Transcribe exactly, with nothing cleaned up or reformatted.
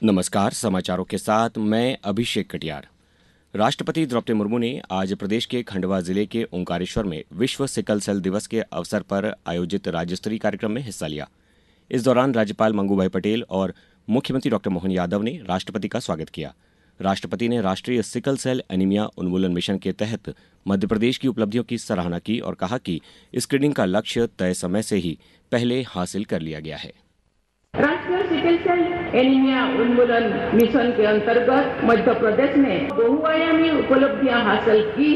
नमस्कार, समाचारों के साथ मैं अभिषेक कटियार। राष्ट्रपति द्रौपदी मुर्मू ने आज प्रदेश के खंडवा जिले के ओंकारेश्वर में विश्व सिकल सेल दिवस के अवसर पर आयोजित राज्य स्तरीय कार्यक्रम में हिस्सा लिया। इस दौरान राज्यपाल मंगूभाई पटेल और मुख्यमंत्री डॉक्टर मोहन यादव ने राष्ट्रपति का स्वागत किया। राष्ट्रपति ने राष्ट्रीय सिकल सेल एनीमिया उन्मूलन मिशन के तहत मध्यप्रदेश की उपलब्धियों की सराहना की और कहा कि स्क्रीनिंग का लक्ष्य तय समय से ही पहले हासिल कर लिया गया है। राष्ट्रीय सिकल सेल एनीमिया उन्मूलन मिशन के अंतर्गत मध्य प्रदेश ने बहुआयामी उपलब्धियां हासिल की